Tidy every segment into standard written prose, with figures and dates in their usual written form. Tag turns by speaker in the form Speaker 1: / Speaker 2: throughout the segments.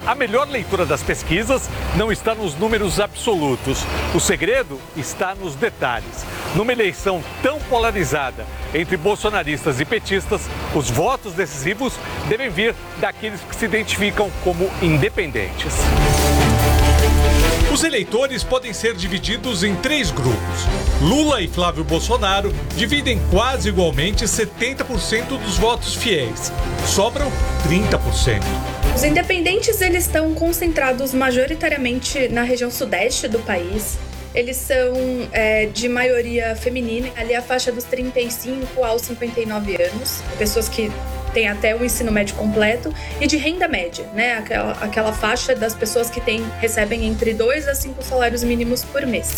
Speaker 1: A melhor leitura das pesquisas não está nos números absolutos. O segredo está nos detalhes. Numa eleição tão polarizada entre bolsonaristas e petistas, os votos decisivos devem vir daqueles que se identificam como independentes. Os eleitores podem ser divididos em 3 grupos. Lula e Flávio Bolsonaro dividem quase igualmente 70% dos votos fiéis. Sobram 30%.
Speaker 2: Os independentes eles estão concentrados majoritariamente na região sudeste do país. Eles são de maioria feminina, ali a faixa dos 35 aos 59 anos, pessoas que têm até o ensino médio completo, e de renda média, né? Aquela faixa das pessoas que recebem entre 2 a 5 salários mínimos por mês.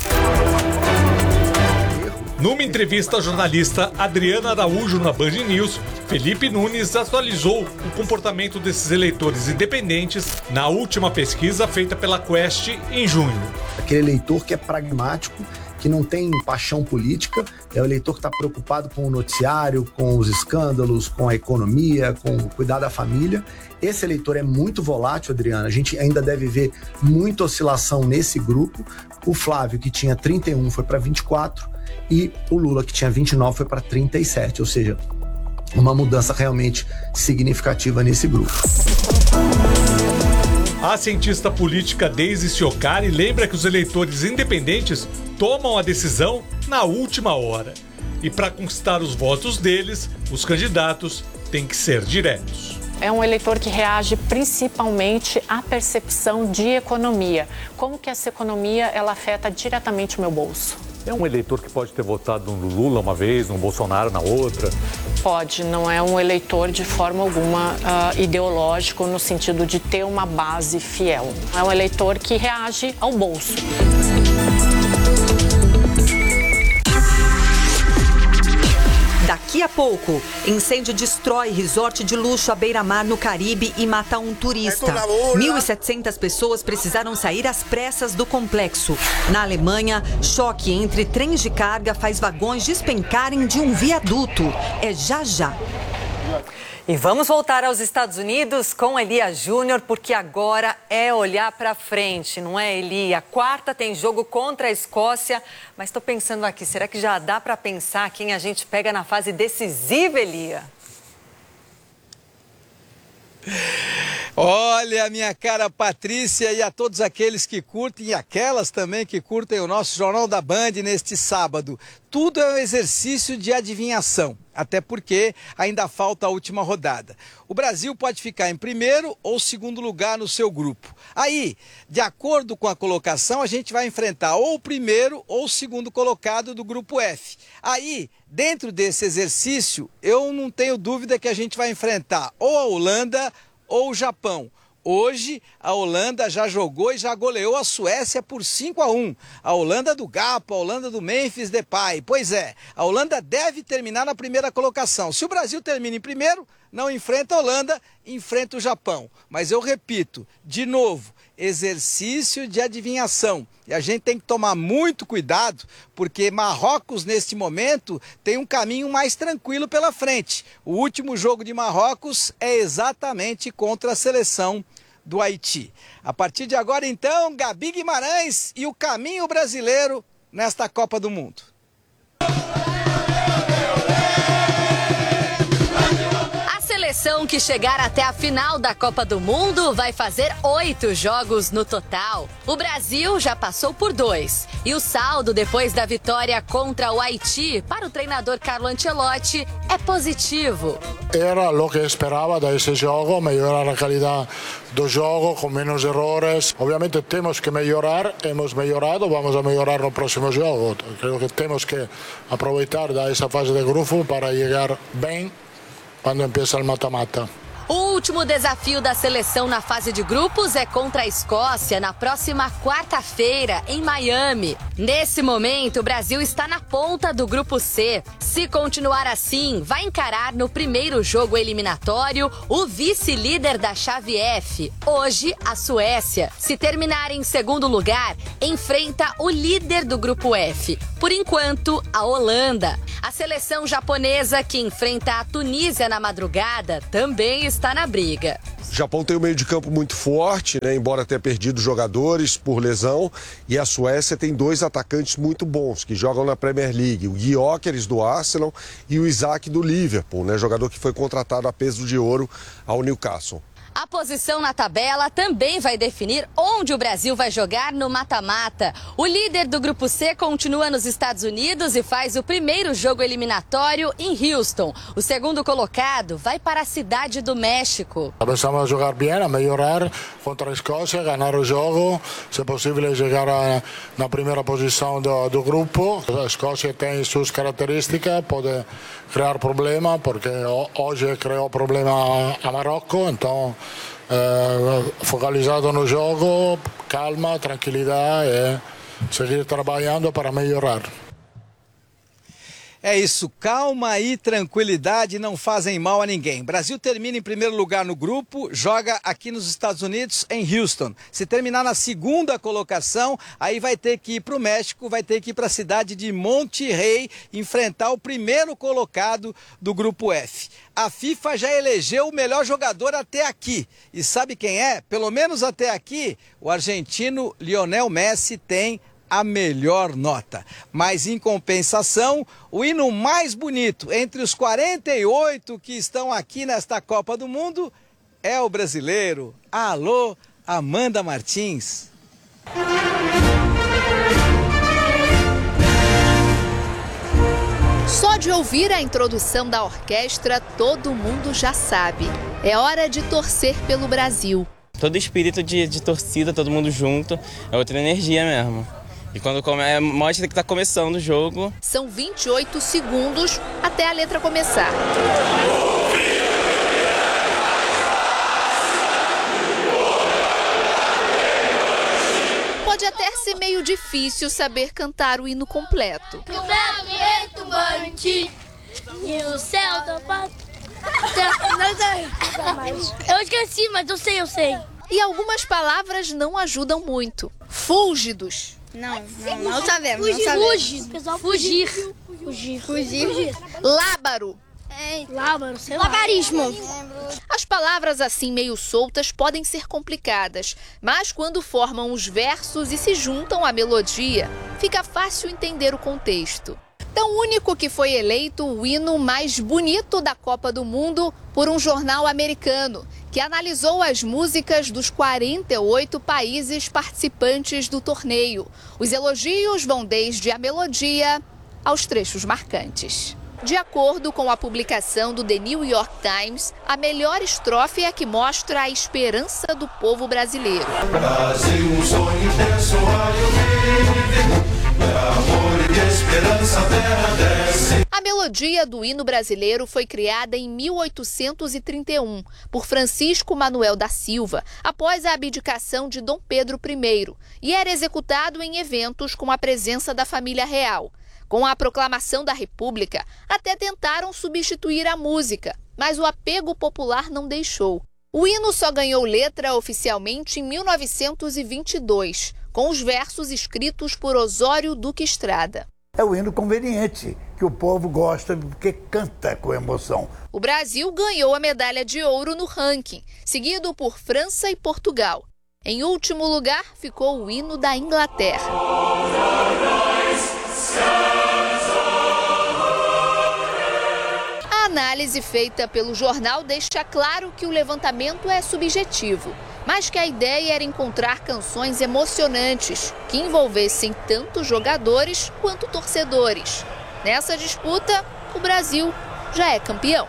Speaker 1: Numa entrevista à jornalista Adriana Araújo na Band News, Felipe Nunes atualizou o comportamento desses eleitores independentes na última pesquisa feita pela Quest em junho.
Speaker 3: Aquele eleitor que é pragmático, que não tem paixão política, é o eleitor que está preocupado com o noticiário, com os escândalos, com a economia, com o cuidar da família. Esse eleitor é muito volátil, Adriana. A gente ainda deve ver muita oscilação nesse grupo. O Flávio, que tinha 31, foi para 24, e o Lula, que tinha 29, foi para 37, ou seja, uma mudança realmente significativa nesse grupo.
Speaker 1: A cientista política Daisy Ciocari lembra que os eleitores independentes tomam a decisão na última hora. E para conquistar os votos deles, os candidatos têm que ser diretos.
Speaker 4: É um eleitor que reage principalmente à percepção de economia. Como que essa economia ela afeta diretamente o meu bolso?
Speaker 1: É um eleitor que pode ter votado no Lula uma vez, no Bolsonaro na outra?
Speaker 4: Pode, não é um eleitor de forma alguma ideológico no sentido de ter uma base fiel. É um eleitor que reage ao bolso.
Speaker 5: Daqui a pouco, incêndio destrói resort de luxo à beira-mar no Caribe e mata um turista. 1.700 pessoas precisaram sair às pressas do complexo. Na Alemanha, choque entre trens de carga faz vagões despencarem de um viaduto. É já já.
Speaker 6: E vamos voltar aos Estados Unidos com Elia Júnior, porque agora é olhar para frente, não é, Elia? Quarta tem jogo contra a Escócia, mas estou pensando aqui, será que já dá para pensar quem a gente pega na fase decisiva, Elia?
Speaker 7: Olha, minha cara Patrícia, e a todos aqueles que curtem e aquelas também que curtem o nosso Jornal da Band neste sábado. Tudo é um exercício de adivinhação, até porque ainda falta a última rodada. O Brasil pode ficar em primeiro ou segundo lugar no seu grupo. Aí, de acordo com a colocação, a gente vai enfrentar ou o primeiro ou o segundo colocado do grupo F. Aí, dentro desse exercício, eu não tenho dúvida que a gente vai enfrentar ou a Holanda ou o Japão. Hoje, a Holanda já jogou e já goleou a Suécia por 5-1. A Holanda do Gapo, a Holanda do Memphis Depay. Pois é, a Holanda deve terminar na primeira colocação. Se o Brasil termina em primeiro, não enfrenta a Holanda, enfrenta o Japão. Mas eu repito, de novo, exercício de adivinhação. E a gente tem que tomar muito cuidado, porque Marrocos, neste momento, tem um caminho mais tranquilo pela frente. O último jogo de Marrocos é exatamente contra a seleção do Haiti. A partir de agora, então, Gabi Guimarães e o caminho brasileiro nesta Copa do Mundo.
Speaker 8: A seleção que chegar até a final da Copa do Mundo vai fazer 8 jogos no total. O Brasil já passou por 2. E o saldo depois da vitória contra o Haiti, para o treinador Carlo Ancelotti, é positivo.
Speaker 9: Era o que esperava desse jogo, melhorar a qualidade do jogo com menos erros. Obviamente temos que melhorar, hemos melhorado, vamos a melhorar no próximo jogo. Creo que temos que aproveitar dessa fase de grupo para chegar bem quando empieza o mata-mata.
Speaker 8: O último desafio da seleção na fase de grupos é contra a Escócia na próxima quarta-feira, em Miami. Nesse momento, o Brasil está na ponta do grupo C. Se continuar assim, vai encarar no primeiro jogo eliminatório o vice-líder da chave F, hoje a Suécia. Se terminar em segundo lugar, enfrenta o líder do grupo F, por enquanto, a Holanda. A seleção japonesa, que enfrenta a Tunísia na madrugada, também está na briga.
Speaker 10: O Japão tem um meio de campo muito forte, né, embora tenha perdido jogadores por lesão. E a Suécia tem 2 atacantes muito bons que jogam na Premier League. O Gyökeres do Arsenal e o Isaac do Liverpool, né, jogador que foi contratado a peso de ouro ao Newcastle.
Speaker 8: A posição na tabela também vai definir onde o Brasil vai jogar no mata-mata. O líder do Grupo C continua nos Estados Unidos e faz o primeiro jogo eliminatório em Houston. O segundo colocado vai para a cidade do México.
Speaker 9: Começamos a jogar bem, a melhorar contra a Escócia, ganhar o jogo, se possível chegar na primeira posição do grupo. A Escócia tem suas características, pode criar problema, porque hoje criou problema a Marrocos, então focalizado no jogo, calma, tranquilidade e seguir trabalhando para melhorar.
Speaker 7: É isso, calma e tranquilidade não fazem mal a ninguém. Brasil termina em primeiro lugar no grupo, joga aqui nos Estados Unidos, em Houston. Se terminar na segunda colocação, aí vai ter que ir para o México, vai ter que ir para a cidade de Monterrey, enfrentar o primeiro colocado do Grupo F. A FIFA já elegeu o melhor jogador até aqui. E sabe quem é? Pelo menos até aqui, o argentino Lionel Messi tem a melhor nota. Mas, em compensação, o hino mais bonito entre os 48 que estão aqui nesta Copa do Mundo é o brasileiro. Alô, Amanda Martins.
Speaker 11: Só de ouvir a introdução da orquestra, todo mundo já sabe. É hora de torcer pelo Brasil.
Speaker 12: Todo espírito de torcida, todo mundo junto, é outra energia mesmo. E quando mostra que está começando o jogo.
Speaker 11: São 28 segundos até a letra começar. Pode até ser meio difícil saber cantar o hino completo.
Speaker 13: E o céu eu esqueci, mas eu sei.
Speaker 11: E algumas palavras não ajudam muito. Fúlgidos.
Speaker 13: Não sabemos. Fugir.
Speaker 11: Lábaro.
Speaker 13: Lábaro, sei lá. Labarismo.
Speaker 11: As palavras assim meio soltas podem ser complicadas, mas quando formam os versos e se juntam à melodia, fica fácil entender o contexto. Tão único que foi eleito o hino mais bonito da Copa do Mundo por um jornal americano, que analisou as músicas dos 48 países participantes do torneio. Os elogios vão desde a melodia aos trechos marcantes. De acordo com a publicação do The New York Times, a melhor estrofe é a que mostra a esperança do povo brasileiro.
Speaker 14: Brasil, um sonho intenso, amor e esperança, terra desce.
Speaker 11: A melodia do hino brasileiro foi criada em 1831 por Francisco Manuel da Silva, após a abdicação de Dom Pedro I, e era executado em eventos com a presença da família real. Com a proclamação da República, até tentaram substituir a música, mas o apego popular não deixou. O hino só ganhou letra oficialmente em 1922, com os versos escritos por Osório Duque Estrada.
Speaker 15: É o hino conveniente, que o povo gosta porque canta com emoção.
Speaker 11: O Brasil ganhou a medalha de ouro no ranking, seguido por França e Portugal. Em último lugar ficou o hino da Inglaterra. A análise feita pelo jornal deixa claro que o levantamento é subjetivo, mas que a ideia era encontrar canções emocionantes que envolvessem tanto jogadores quanto torcedores. Nessa disputa, o Brasil já é campeão.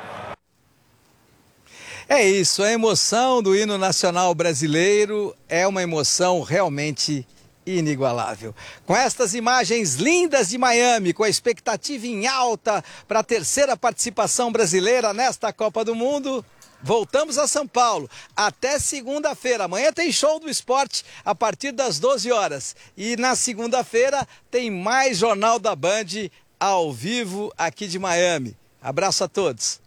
Speaker 7: É isso, a emoção do hino nacional brasileiro é uma emoção realmente inigualável. Com estas imagens lindas de Miami, com a expectativa em alta para a terceira participação brasileira nesta Copa do Mundo, voltamos a São Paulo. Até segunda-feira. Amanhã tem show do esporte a partir das 12 horas. E na segunda-feira tem mais Jornal da Band ao vivo aqui de Miami. Abraço a todos.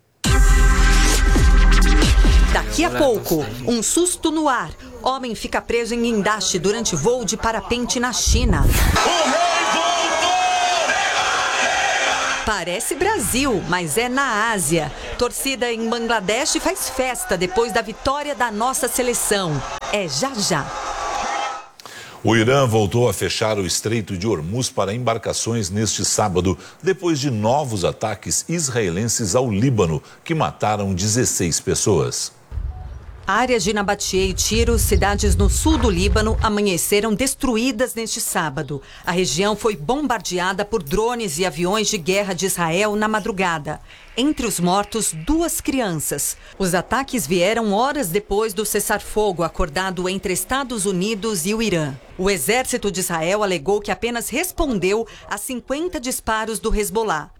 Speaker 5: Daqui a pouco, um susto no ar. Homem fica preso em guindaste durante voo de parapente na China. Parece Brasil, mas é na Ásia. Torcida em Bangladesh faz festa depois da vitória da nossa seleção. É já já.
Speaker 16: O Irã voltou a fechar o Estreito de Hormuz para embarcações neste sábado, depois de novos ataques israelenses ao Líbano, que mataram 16 pessoas.
Speaker 5: Áreas de Nabatie e Tiro, cidades no sul do Líbano, amanheceram destruídas neste sábado. A região foi bombardeada por drones e aviões de guerra de Israel na madrugada. Entre os mortos, 2 crianças. Os ataques vieram horas depois do cessar-fogo acordado entre Estados Unidos e o Irã. O exército de Israel alegou que apenas respondeu a 50 disparos do Hezbollah.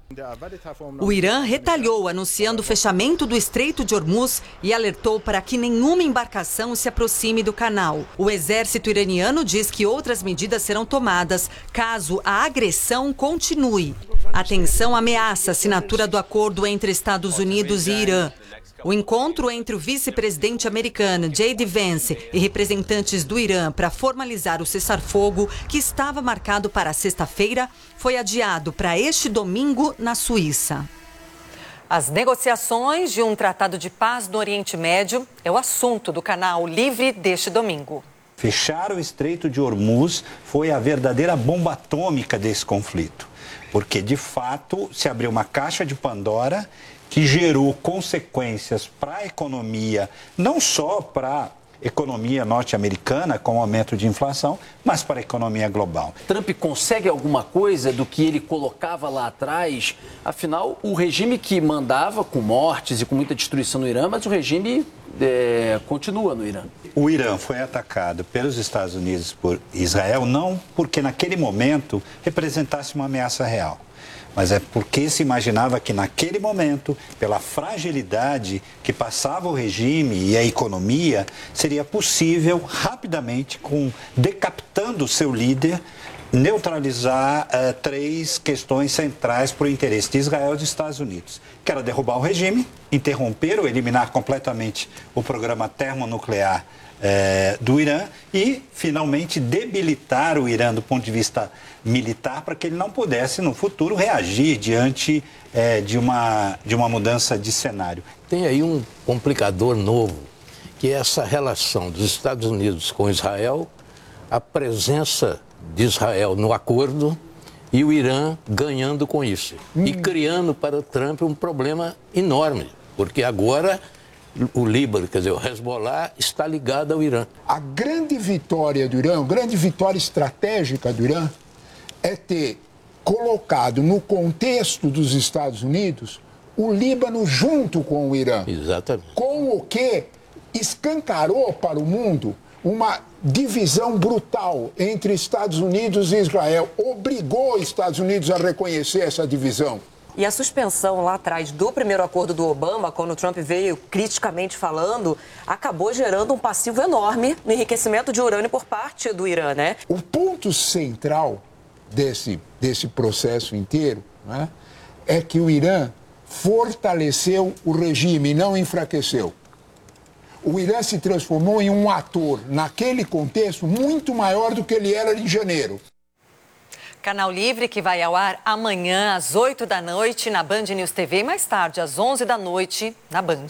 Speaker 5: O Irã retalhou, anunciando o fechamento do Estreito de Hormuz e alertou para que nenhuma embarcação se aproxime do canal. O exército iraniano diz que outras medidas serão tomadas caso a agressão continue. A tensão ameaça a assinatura do acordo entre Estados Unidos e Irã. O encontro entre o vice-presidente americano J.D. Vance e representantes do Irã para formalizar o cessar-fogo, que estava marcado para sexta-feira, foi adiado para este domingo na Suíça.
Speaker 6: As negociações de um tratado de paz no Oriente Médio é o assunto do Canal Livre deste domingo.
Speaker 17: Fechar o Estreito de Hormuz foi a verdadeira bomba atômica desse conflito, porque de fato se abriu uma caixa de Pandora que gerou consequências para a economia, não só para a economia norte-americana com o aumento de inflação, mas para a economia global.
Speaker 18: Trump consegue alguma coisa do que ele colocava lá atrás? Afinal, o regime que mandava com mortes e com muita destruição no Irã, mas o regime continua no Irã.
Speaker 17: O Irã foi atacado pelos Estados Unidos por Israel, não porque naquele momento representasse uma ameaça real, mas é porque se imaginava que naquele momento, pela fragilidade que passava o regime e a economia, seria possível rapidamente, decapitando o seu líder, neutralizar 3 questões centrais para o interesse de Israel e dos Estados Unidos, que era derrubar o regime, interromper ou eliminar completamente o programa termonuclear do Irã e, finalmente, debilitar o Irã do ponto de vista militar para que ele não pudesse, no futuro, reagir diante de uma mudança de cenário.
Speaker 19: Tem aí um complicador novo, que é essa relação dos Estados Unidos com Israel, a presença de Israel no acordo e o Irã ganhando com isso. E criando para o Trump um problema enorme, porque agora o Líbano, quer dizer, o Hezbollah está ligado ao Irã.
Speaker 20: A grande vitória do Irã, a grande vitória estratégica do Irã é ter colocado no contexto dos Estados Unidos o Líbano junto com o Irã.
Speaker 19: Exatamente.
Speaker 20: Com o que escancarou para o mundo uma divisão brutal entre Estados Unidos e Israel. Obrigou os Estados Unidos a reconhecer essa divisão.
Speaker 21: E a suspensão lá atrás do primeiro acordo do Obama, quando o Trump veio criticamente falando, acabou gerando um passivo enorme no enriquecimento de urânio por parte do Irã, né?
Speaker 20: O ponto central desse processo inteiro, né, é que o Irã fortaleceu o regime e não enfraqueceu. O Irã se transformou em um ator, naquele contexto, muito maior do que ele era em janeiro.
Speaker 6: Canal Livre, que vai ao ar amanhã às 8 da noite na Band News TV e mais tarde às 11 da noite na Band.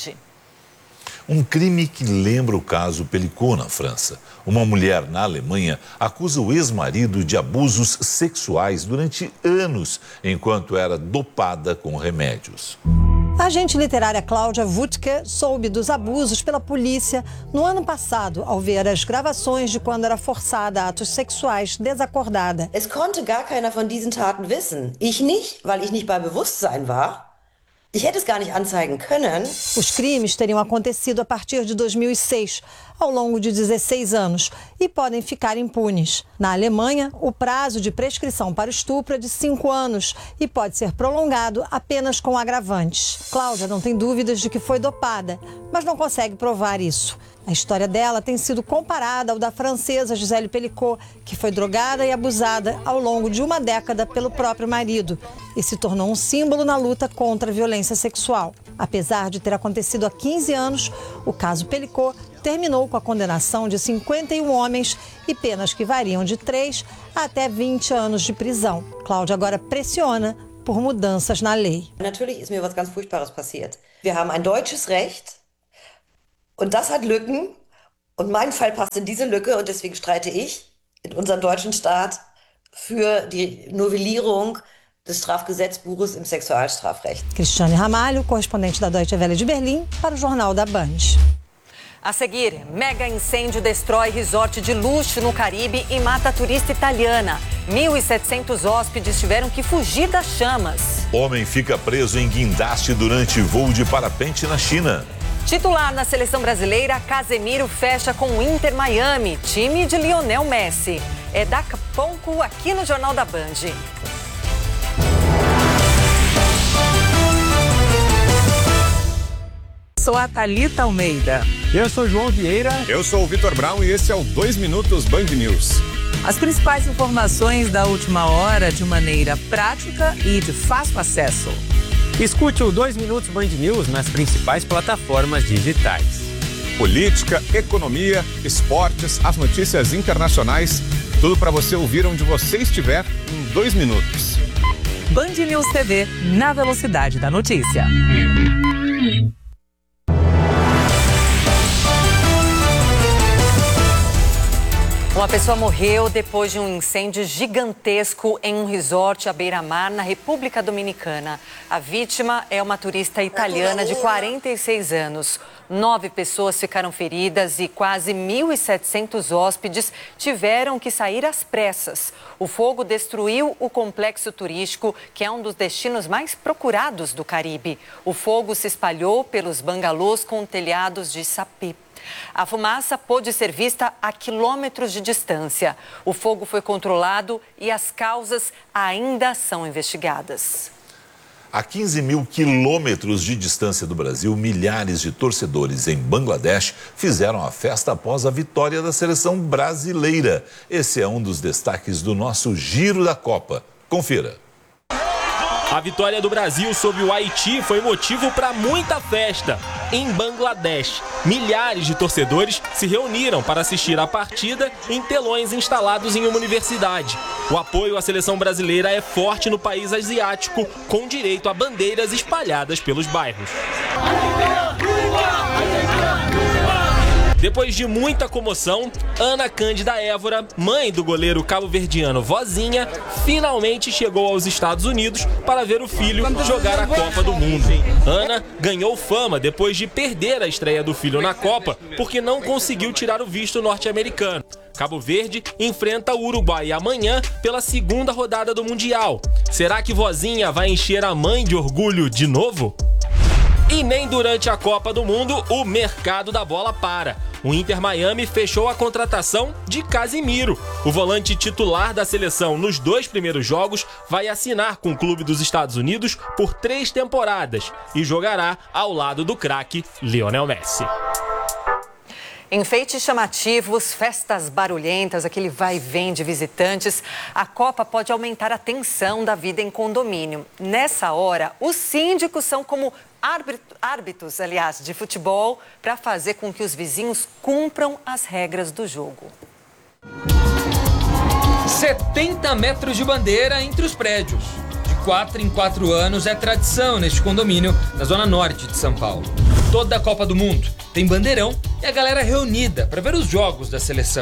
Speaker 16: Um crime que lembra o caso Pelicot na França. Uma mulher na Alemanha acusa o ex-marido de abusos sexuais durante anos, enquanto era dopada com remédios.
Speaker 22: A agente literária Cláudia Wuttke soube dos abusos pela polícia no ano passado, ao ver as gravações de quando era forçada a atos sexuais desacordada.
Speaker 23: Es konnte gar keiner von diesen Taten wissen. Ich nicht, weil ich nicht bei Bewusstsein war. Ich hätte es gar nicht anzeigen können.
Speaker 22: Os crimes teriam acontecido a partir de 2006, ao longo de 16 anos, e podem ficar impunes. Na Alemanha, o prazo de prescrição para o estupro é de 5 anos e pode ser prolongado apenas com agravantes. Cláudia não tem dúvidas de que foi dopada, mas não consegue provar isso. A história dela tem sido comparada ao da francesa Gisèle Pelicot, que foi drogada e abusada ao longo de uma década pelo próprio marido e se tornou um símbolo na luta contra a violência sexual. Apesar de ter acontecido há 15 anos, o caso Pelicot terminou com a condenação de 51 homens e penas que variam de 3 até 20 anos de prisão. Cláudia agora pressiona por mudanças na lei.
Speaker 23: Natürlich ist mir was ganz Furchtbares passiert. Wir haben ein deutsches Recht und das hat Lücken und mein Fall passt in diese Lücke und deswegen streite ich in unserem deutschen Staat für die Novellierung des Strafgesetzbuches im Sexualstrafrecht.
Speaker 22: Cristiane Ramalho, correspondente da Deutsche Welle de Berlim, para o Jornal da Band.
Speaker 6: A seguir, mega incêndio destrói resort de luxo no Caribe e mata turista italiana. 1.700 hóspedes tiveram que fugir das chamas.
Speaker 16: Homem fica preso em guindaste durante voo de parapente na China.
Speaker 6: Titular na seleção brasileira, Casemiro fecha com o Inter Miami, time de Lionel Messi. É daqui a pouco aqui no Jornal da Band.
Speaker 1: Sou a Thalita Almeida.
Speaker 2: Eu sou João Vieira.
Speaker 3: Eu sou o Vitor Brown e esse é o 2 Minutos Band News.
Speaker 1: As principais informações da última hora de maneira prática e de fácil acesso.
Speaker 2: Escute o 2 Minutos Band News nas principais plataformas digitais.
Speaker 3: Política, economia, esportes, as notícias internacionais, tudo para você ouvir onde você estiver em 2 minutos.
Speaker 1: Band News TV, na velocidade da notícia.
Speaker 6: Uma pessoa morreu depois de um incêndio gigantesco em um resort à beira-mar na República Dominicana. A vítima é uma turista italiana de 46 anos. 9 pessoas ficaram feridas e quase 1.700 hóspedes tiveram que sair às pressas. O fogo destruiu o complexo turístico, que é um dos destinos mais procurados do Caribe. O fogo se espalhou pelos bangalôs com telhados de sapê. A fumaça pôde ser vista a quilômetros de distância. O fogo foi controlado e as causas ainda são investigadas.
Speaker 16: A 15 mil quilômetros de distância do Brasil, milhares de torcedores em Bangladesh fizeram a festa após a vitória da seleção brasileira. Esse é um dos destaques do nosso Giro da Copa. Confira.
Speaker 24: A vitória do Brasil sobre o Haiti foi motivo para muita festa. Em Bangladesh, milhares de torcedores se reuniram para assistir à partida em telões instalados em uma universidade. O apoio à seleção brasileira é forte no país asiático, com direito a bandeiras espalhadas pelos bairros. Depois de muita comoção, Ana Cândida Évora, mãe do goleiro cabo-verdiano Vozinha, finalmente chegou aos Estados Unidos para ver o filho jogar a Copa do Mundo. Ana ganhou fama depois de perder a estreia do filho na Copa, porque não conseguiu tirar o visto norte-americano. Cabo Verde enfrenta o Uruguai amanhã pela segunda rodada do Mundial. Será que Vozinha vai encher a mãe de orgulho de novo? E nem durante a Copa do Mundo o mercado da bola para. O Inter Miami fechou a contratação de Casemiro. O volante titular da seleção nos 2 primeiros jogos vai assinar com o clube dos Estados Unidos por 3 temporadas e jogará ao lado do craque Lionel Messi.
Speaker 6: Enfeites chamativos, festas barulhentas, aquele vai e vem de visitantes. A Copa pode aumentar a tensão da vida em condomínio. Nessa hora, os síndicos são como árbitros, de futebol, para fazer com que os vizinhos cumpram as regras do jogo.
Speaker 25: 70 metros de bandeira entre os prédios. De 4 em 4 anos é tradição neste condomínio, na zona norte de São Paulo. Toda a Copa do Mundo tem bandeirão e a galera reunida para ver os jogos da seleção.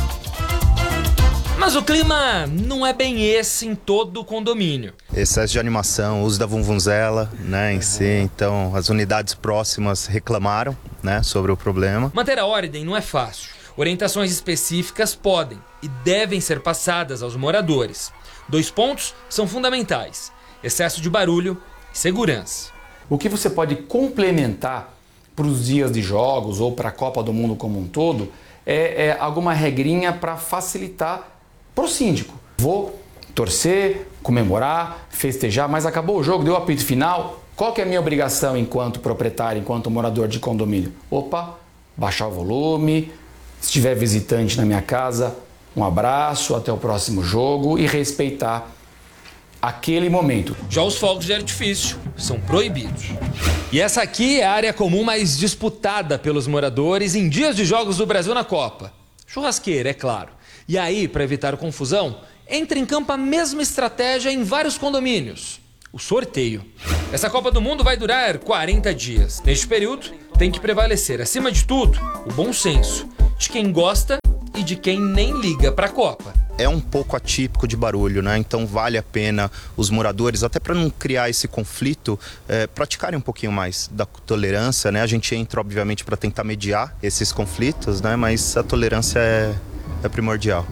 Speaker 25: Mas o clima não é bem esse em todo o condomínio.
Speaker 26: Excesso de animação, uso da vuvuzela, em si, então as unidades próximas reclamaram, sobre o problema.
Speaker 25: Manter a ordem não é fácil. Orientações específicas podem e devem ser passadas aos moradores. 2 pontos são fundamentais: excesso de barulho e segurança.
Speaker 27: O que você pode complementar para os dias de jogos ou para a Copa do Mundo como um todo é alguma regrinha para facilitar para o síndico. Vou torcer, comemorar, festejar, mas acabou o jogo, deu o apito final. Qual que é a minha obrigação enquanto proprietário, enquanto morador de condomínio? Baixar o volume, se tiver visitante na minha casa, um abraço, até o próximo jogo e respeitar aquele momento.
Speaker 25: Já os fogos de artifício são proibidos. E essa aqui é a área comum mais disputada pelos moradores em dias de jogos do Brasil na Copa. Churrasqueira, é claro. E aí, para evitar confusão, entra em campo a mesma estratégia em vários condomínios. o sorteio. Essa Copa do Mundo vai durar 40 dias. Neste período, tem que prevalecer, acima de tudo, o bom senso de quem gosta e de quem nem liga para a Copa.
Speaker 26: É um pouco atípico de barulho, né? Então vale a pena os moradores, até para não criar esse conflito, praticarem um pouquinho mais da tolerância, né? A gente entra, obviamente, para tentar mediar esses conflitos, né? Mas a tolerância é primordial.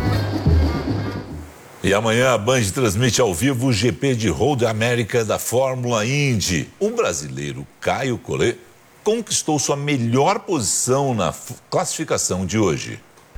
Speaker 16: E amanhã a Band transmite ao vivo o GP de Road America da Fórmula Indy. O brasileiro Caio Collet conquistou sua melhor posição na classificação de hoje.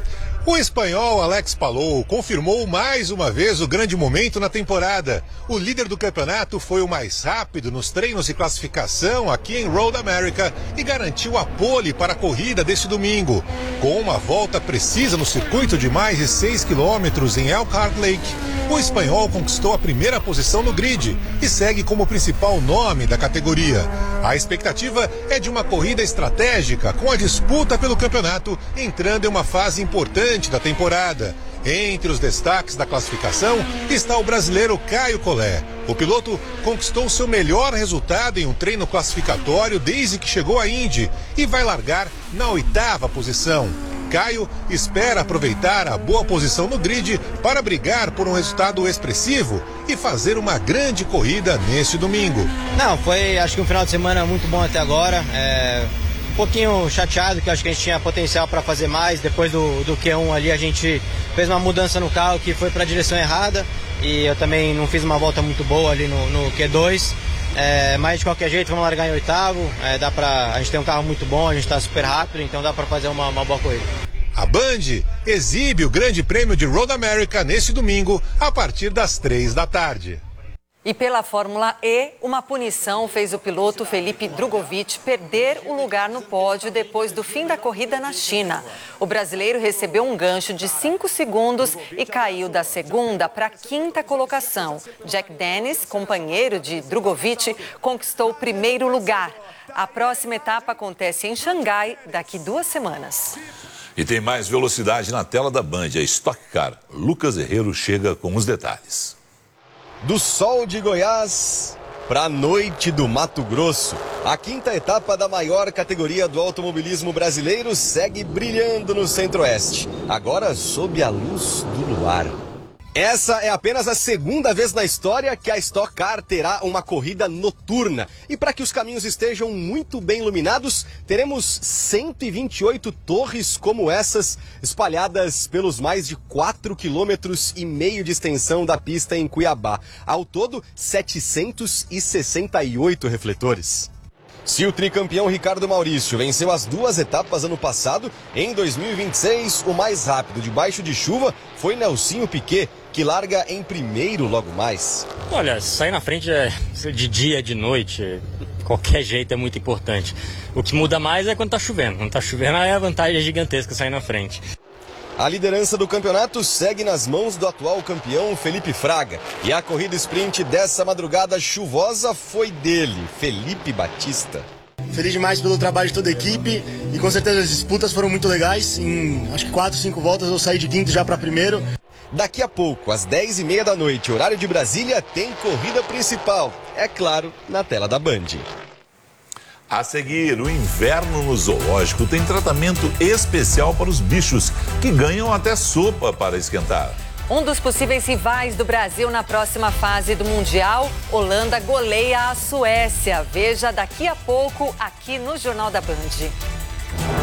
Speaker 4: O espanhol Alex Palou confirmou mais uma vez o grande momento na temporada. O líder do campeonato foi o mais rápido nos treinos de classificação aqui em Road America e garantiu a pole para a corrida deste domingo. Com uma volta precisa no circuito de mais de 6 quilômetros em Elkhart Lake, o espanhol conquistou a primeira posição no grid e segue como principal nome da categoria. A expectativa é de uma corrida estratégica com a disputa pelo campeonato entrando em uma fase importante da temporada. Entre os destaques da classificação está o brasileiro Caio Collet. O piloto conquistou seu melhor resultado em um treino classificatório desde que chegou à Indy e vai largar na 8ª posição. Caio espera aproveitar a boa posição no grid para brigar por um resultado expressivo e fazer uma grande corrida neste domingo.
Speaker 8: Não, foi acho que um final de semana muito bom até agora. Um pouquinho chateado, que acho que a gente tinha potencial para fazer mais. Depois do Q1 ali a gente fez uma mudança no carro que foi para a direção errada e eu também não fiz uma volta muito boa ali no Q2. Mas de qualquer jeito vamos largar em 8º. A gente tem um carro muito bom, a gente está super rápido, então dá para fazer uma boa corrida.
Speaker 4: A Band exibe o Grande Prêmio de Road America neste domingo a partir das 3 da tarde.
Speaker 6: E pela Fórmula E, uma punição fez o piloto Felipe Drugovich perder o lugar no pódio depois do fim da corrida na China. O brasileiro recebeu um gancho de 5 segundos e caiu da 2ª para a 5ª colocação. Jack Dennis, companheiro de Drugovich, conquistou o 1º lugar. A próxima etapa acontece em Xangai daqui 2 semanas.
Speaker 16: E tem mais velocidade na tela da Band, a Stock Car. Lucas Herrero chega com os detalhes.
Speaker 9: Do sol de Goiás para a noite do Mato Grosso, a 5ª etapa da maior categoria do automobilismo brasileiro segue brilhando no Centro-Oeste, agora sob a luz do luar. Essa é apenas a 2ª vez na história que a Stock Car terá uma corrida noturna. E para que os caminhos estejam muito bem iluminados, teremos 128 torres como essas, espalhadas pelos mais de 4,5 quilômetros de extensão da pista em Cuiabá. Ao todo, 768 refletores. Se o tricampeão Ricardo Maurício venceu as 2 etapas ano passado, em 2026 o mais rápido debaixo de chuva foi Nelsinho Piquet, que larga em 1º logo mais.
Speaker 10: Olha, sair na frente de dia, de noite, qualquer jeito é muito importante. O que muda mais é quando tá chovendo. Quando tá chovendo a vantagem é gigantesca sair na frente.
Speaker 9: A liderança do campeonato segue nas mãos do atual campeão Felipe Fraga. E a corrida sprint dessa madrugada chuvosa foi dele, Felipe Batista.
Speaker 12: Feliz demais pelo trabalho de toda a equipe e com certeza as disputas foram muito legais. Em acho que 4, 5 voltas eu saí de 5º já para 1º.
Speaker 9: Daqui a pouco, às 10h30 da noite, horário de Brasília, tem corrida principal. É claro, na tela da Band.
Speaker 16: A seguir, o inverno no zoológico tem tratamento especial para os bichos, que ganham até sopa para esquentar.
Speaker 6: Um dos possíveis rivais do Brasil na próxima fase do Mundial, Holanda goleia a Suécia. Veja daqui a pouco aqui no Jornal da Band.